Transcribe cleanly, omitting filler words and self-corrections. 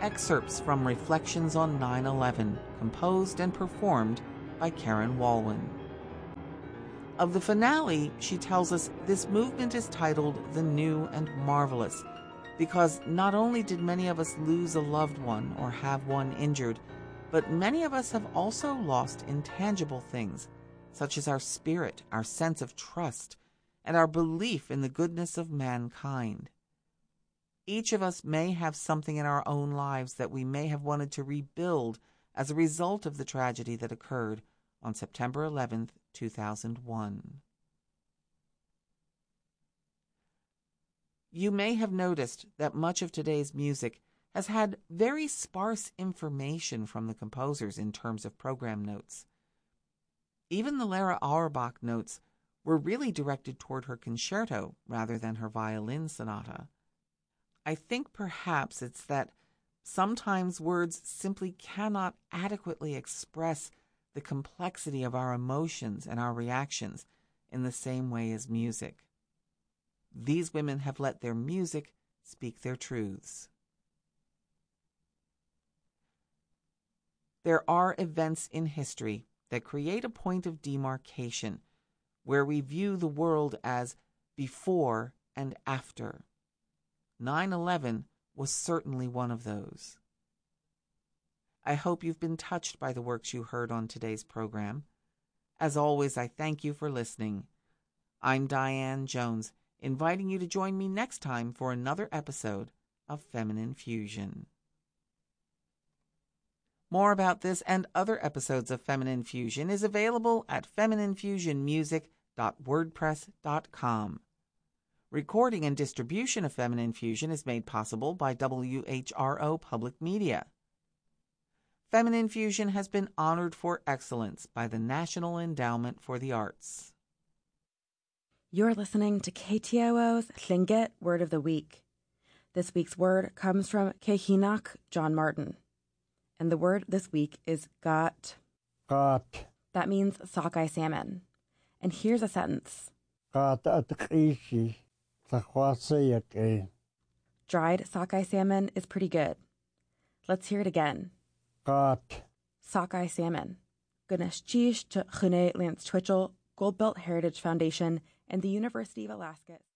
excerpts from Reflections on 9/11, composed and performed by Karen Walwyn. Of the finale, she tells us this movement is titled The New and Marvelous because not only did many of us lose a loved one or have one injured, but many of us have also lost intangible things, such as our spirit, our sense of trust, and our belief in the goodness of mankind. Each of us may have something in our own lives that we may have wanted to rebuild as a result of the tragedy that occurred on September 11th, 2001. You may have noticed that much of today's music has had very sparse information from the composers in terms of program notes. Even the Lara Auerbach notes were really directed toward her concerto rather than her violin sonata. I think perhaps it's that sometimes words simply cannot adequately express the complexity of our emotions and our reactions in the same way as music. These women have let their music speak their truths. There are events in history that create a point of demarcation where we view the world as before and after. 9/11 was certainly one of those. I hope you've been touched by the works you heard on today's program. As always, I thank you for listening. I'm Diane Jones, inviting you to join me next time for another episode of Feminine Fusion. More about this and other episodes of Feminine Fusion is available at femininefusionmusic.wordpress.com. Recording and distribution of Feminine Fusion is made possible by WHRO Public Media. Feminine Fusion has been honored for excellence by the National Endowment for the Arts. You're listening to KTOO's Tlingit Word of the Week. This week's word comes from Kehinak John Martin. And the word this week is got. Got. That means sockeye salmon. And here's a sentence. Got atqishi takhwasayake. Dried sockeye salmon is pretty good. Let's hear it again. Got. Sockeye salmon. Ganeshchish to Chune Lance Twitchell, Goldbelt Heritage Foundation, and the University of Alaska.